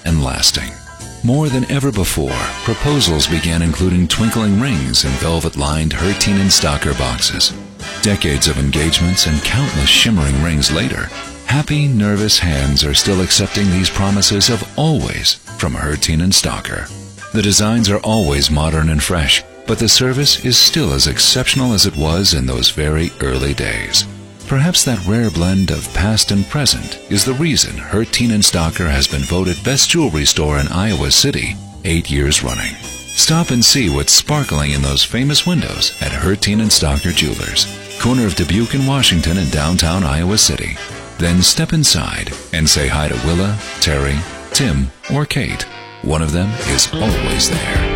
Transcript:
and lasting. More than ever before, proposals began including twinkling rings in velvet-lined Hertine & Stocker boxes. Decades of engagements and countless shimmering rings later, happy, nervous hands are still accepting these promises of always from Hertine & Stocker. The designs are always modern and fresh, but the service is still as exceptional as it was in those very early days. Perhaps that rare blend of past and present is the reason Hertine & Stocker has been voted best jewelry store in Iowa City 8 years running. Stop and see what's sparkling in those famous windows at Hertine & Stocker Jewelers, corner of Dubuque and Washington in downtown Iowa City. Then step inside and say hi to Willa, Terry, Tim, or Kate. One of them is always there.